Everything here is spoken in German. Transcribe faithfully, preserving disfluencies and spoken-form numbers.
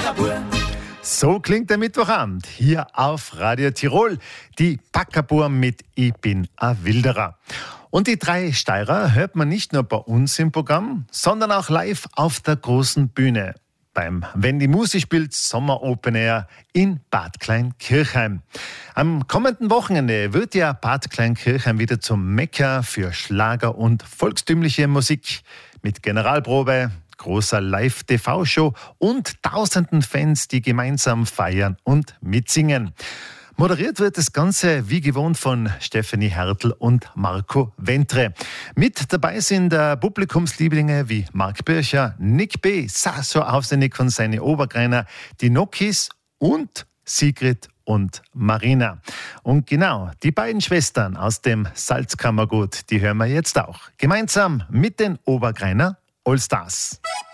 So klingt der Mittwochabend hier auf Radio Tirol. Die Packerbur mit Ich bin a Wilderer. Und die drei Steirer hört man nicht nur bei uns im Programm, sondern auch live auf der großen Bühne. Beim Wenn die Musik spielt Sommer Open Air in Bad Kleinkirchheim. Am kommenden Wochenende wird ja Bad Kleinkirchheim wieder zum Mekka für Schlager und volkstümliche Musik mit Generalprobe, großer Live-T V-Show und tausenden Fans, die gemeinsam feiern und mitsingen. Moderiert wird das Ganze wie gewohnt von Stefanie Hertel und Marco Ventre. Mit dabei sind äh, Publikumslieblinge wie Marc Bircher, Nick B., so aufwendig von seine Obergreiner, die Nokis und Sigrid und Marina. Und genau, die beiden Schwestern aus dem Salzkammergut, die hören wir jetzt auch. Gemeinsam mit den Obergreiner Allstars.